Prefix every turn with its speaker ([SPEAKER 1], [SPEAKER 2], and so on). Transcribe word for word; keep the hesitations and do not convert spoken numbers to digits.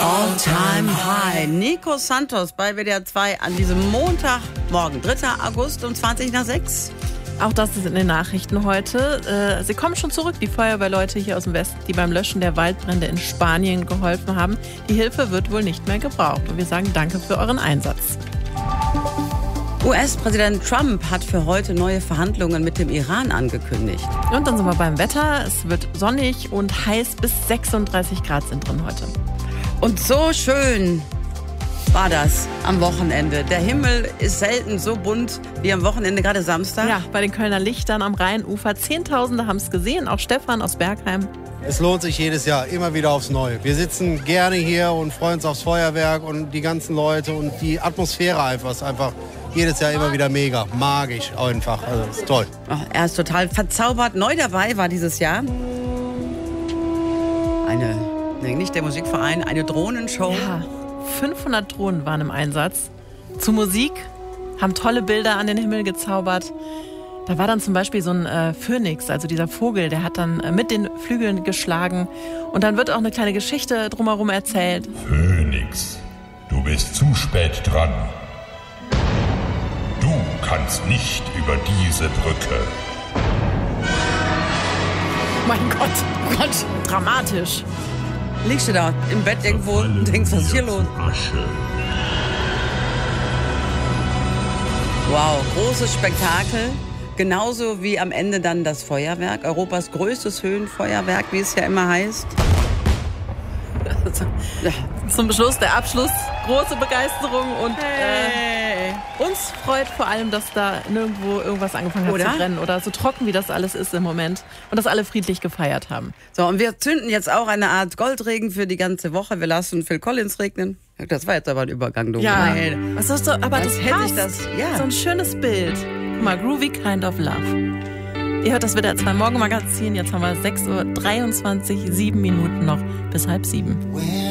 [SPEAKER 1] All-Time High. Nico Santos bei W D R zwei an diesem Montagmorgen, dritter August um zwanzig nach sechs.
[SPEAKER 2] Auch das ist in den Nachrichten heute. Äh, sie kommen schon zurück, die Feuerwehrleute hier aus dem Westen, die beim Löschen der Waldbrände in Spanien geholfen haben. Die Hilfe wird wohl nicht mehr gebraucht. Und wir sagen danke für euren Einsatz.
[SPEAKER 1] U S-Präsident Trump hat für heute neue Verhandlungen mit dem Iran angekündigt.
[SPEAKER 2] Und dann sind wir beim Wetter. Es wird sonnig und heiß, bis sechsunddreißig Grad sind drin heute.
[SPEAKER 1] Und so schön war das am Wochenende. Der Himmel ist selten so bunt wie am Wochenende, gerade Samstag.
[SPEAKER 2] Ja, bei den Kölner Lichtern am Rheinufer. Zehntausende haben es gesehen, auch Stefan aus Bergheim.
[SPEAKER 3] Es lohnt sich jedes Jahr, immer wieder aufs Neue. Wir sitzen gerne hier und freuen uns aufs Feuerwerk und die ganzen Leute und die Atmosphäre einfach. Ist einfach jedes Jahr immer wieder mega, magisch einfach. Also ist toll.
[SPEAKER 1] Oh, er ist total verzaubert. Neu dabei war dieses Jahr eine, nee, nicht der Musikverein, eine Drohnenshow.
[SPEAKER 2] Ja, fünfhundert Drohnen waren im Einsatz. Zu Musik, haben tolle Bilder an den Himmel gezaubert. Da war dann zum Beispiel so ein äh, Phönix, also dieser Vogel, der hat dann äh, mit den Flügeln geschlagen. Und dann wird auch eine kleine Geschichte drumherum erzählt.
[SPEAKER 4] Phönix, du bist zu spät dran. Du kannst nicht über diese Brücke.
[SPEAKER 2] Mein Gott, oh Gott, dramatisch.
[SPEAKER 1] Liegst du da im Bett irgendwo und denkst, was ist hier los?
[SPEAKER 4] Asche.
[SPEAKER 1] Wow, großes Spektakel. Genauso wie am Ende dann das Feuerwerk. Europas größtes Höhenfeuerwerk, wie es ja immer heißt.
[SPEAKER 2] Ja. Zum Schluss der Abschluss, große Begeisterung und
[SPEAKER 1] Hey.
[SPEAKER 2] äh, uns freut vor allem, dass da nirgendwo irgendwas angefangen hat
[SPEAKER 1] Oder?
[SPEAKER 2] zu brennen oder so trocken, wie das alles ist im Moment und dass alle friedlich gefeiert haben.
[SPEAKER 1] So, und wir zünden jetzt auch eine Art Goldregen für die ganze Woche. Wir lassen Phil Collins regnen. Das war jetzt aber ein Übergang, du. Nein.
[SPEAKER 2] was ist so, aber das,
[SPEAKER 1] Das hätte
[SPEAKER 2] passt.
[SPEAKER 1] ich das, ja.
[SPEAKER 2] So ein schönes Bild. Guck mal, Groovy Kind of Love. Ihr hört das W D R zwei Morgenmagazin. Jetzt haben wir sechs Uhr dreiundzwanzig, sieben Minuten noch bis halb sieben.